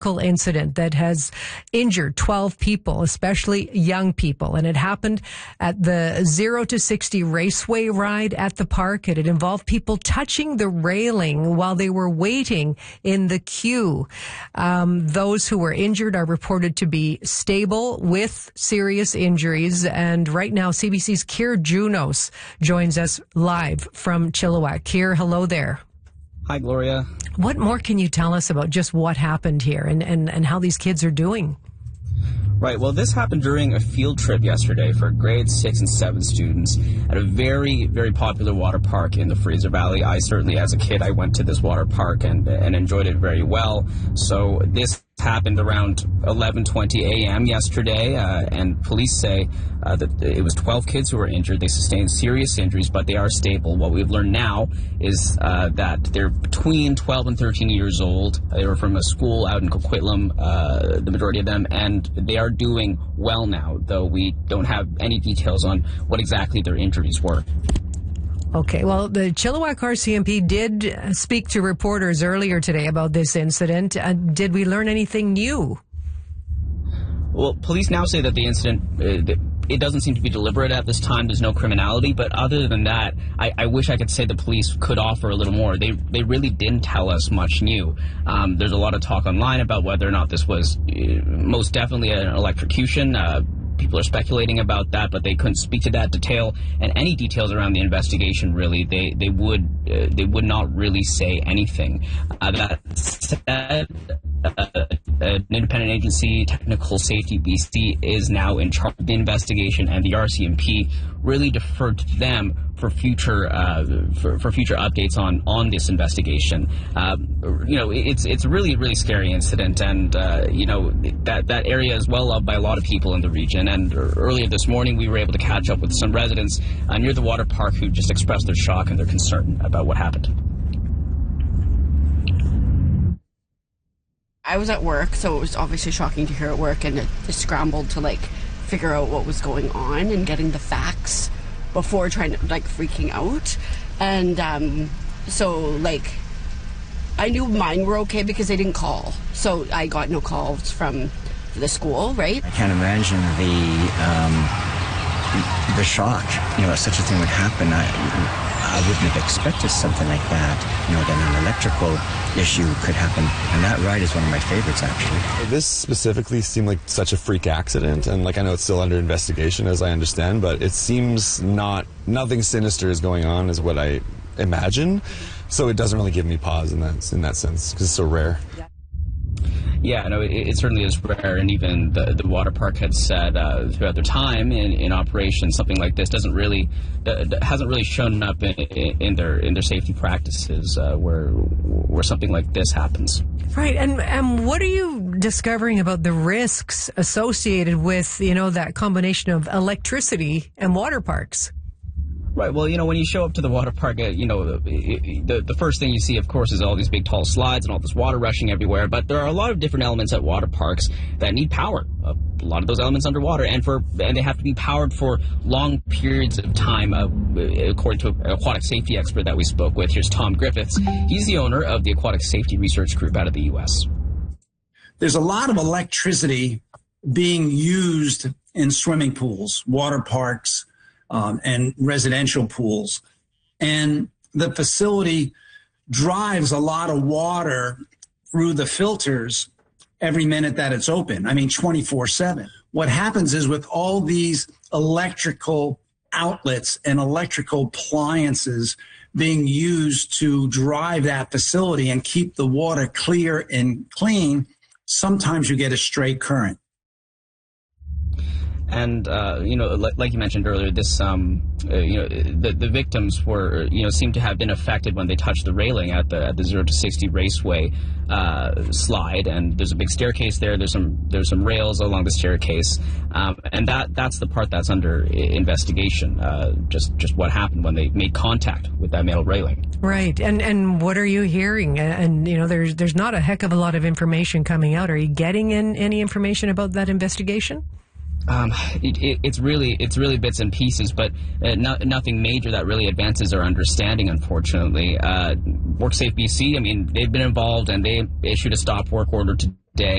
incident that has injured 12 people, especially young people. And it happened at the 0 to 60 raceway ride at the park. It had involved people touching the railing while they were waiting in the queue. Those who were injured are reported to be stable with serious injuries. And right now, CBC's Keir Junos joins us live from Chilliwack. Keir, hello there. Hi, Gloria. What more can you tell us about just what happened here and how these kids are doing? Right, well, this happened during a field trip yesterday for grade 6 and 7 students at a very, very popular water park in the Fraser Valley. I certainly, as a kid, I went to this water park and enjoyed it very well. So this happened around 11:20 a.m. yesterday, and police say that it was 12 kids who were injured. They sustained serious injuries, but they are stable. What we've learned now is that they're between 12 and 13 years old. They were from a school out in Coquitlam, the majority of them, and they are doing well now, though we don't have any details on what exactly their injuries were. Okay, well, the Chilliwack RCMP did speak to reporters earlier today about this incident. Did we learn anything new? Well, police now say that the incident, it doesn't seem to be deliberate at this time. There's no criminality. But other than that, I wish I could say the police could offer a little more. They really didn't tell us much new. There's a lot of talk online about whether or not this was most definitely an electrocution. People are speculating about that, but they couldn't speak to that detail and any details around the investigation. Really, they would not really say anything. That said, an independent agency, Technical Safety BC, is now in charge of the investigation, and the RCMP really deferred to them for future updates on this investigation. It's a really scary incident, and that area is well loved by a lot of people in the region. And earlier this morning, we were able to catch up with some residents near the water park who just expressed their shock and their concern about what happened. I was at work, so it was obviously shocking to hear at work, and I scrambled to figure out what was going on and getting the facts before trying to freaking out. And so I knew mine were okay because they didn't call, so I got no calls from the school, right? I can't imagine the shock, such a thing would happen. I wouldn't have expected something like that, that an electrical issue could happen. And that ride is one of my favorites, actually. This specifically seemed like such a freak accident, and I know it's still under investigation, as I understand, but it seems nothing sinister is going on, is what I imagine. So it doesn't really give me pause in that sense, because it's so rare. Yeah, no, it certainly is rare, and even the water park had said throughout their time in operation, something like this hasn't really shown up in their safety practices where something like this happens. Right, and what are you discovering about the risks associated with that combination of electricity and water parks? Right. Well, when you show up to the water park, the first thing you see, of course, is all these big, tall slides and all this water rushing everywhere. But there are a lot of different elements at water parks that need power. A lot of those elements underwater, and they have to be powered for long periods of time. According to an aquatic safety expert that we spoke with, here's Tom Griffiths. He's the owner of the Aquatic Safety Research Group out of the U.S. There's a lot of electricity being used in swimming pools, water parks, and residential pools. And the facility drives a lot of water through the filters every minute that it's open. 24/7. What happens is with all these electrical outlets and electrical appliances being used to drive that facility and keep the water clear and clean, sometimes you get a stray current. And, like you mentioned earlier, this, the victims were, seem to have been affected when they touched the railing at the 0 to 60 raceway slide. And there's a big staircase there. There's some rails along the staircase. And that's the part that's under investigation, just what happened when they made contact with that metal railing. Right. And what are you hearing? And, there's not a heck of a lot of information coming out. Are you getting any information about that investigation? It's really bits and pieces, but nothing major that really advances our understanding, unfortunately. WorkSafe BC, they've been involved, and they issued a stop work order to